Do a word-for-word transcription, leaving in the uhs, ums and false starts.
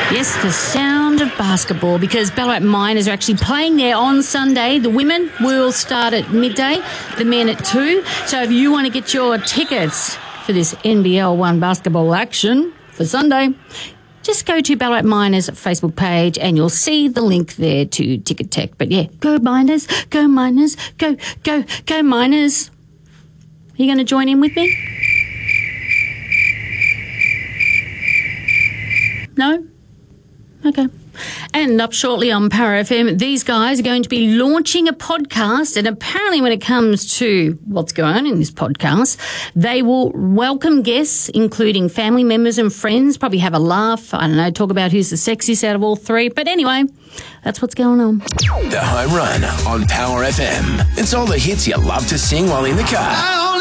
Yes, the sound of basketball, because Ballarat Miners are actually playing there on Sunday. The women will start at midday, the men at two. So if you want to get your tickets for this N B L one basketball action for Sunday, just go to Ballarat Miners' Facebook page and you'll see the link there to Ticket Tech. But yeah, go Miners, go Miners, go, go, go Miners. Are you going to join in with me? No? Okay. And up shortly on Power F M, these guys are going to be launching a podcast, and apparently when it comes to what's going on in this podcast, they will welcome guests, including family members and friends, probably have a laugh, I don't know, talk about who's the sexiest out of all three. But anyway, that's what's going on. The Home Run on Power F M. It's all the hits you love to sing while in the car.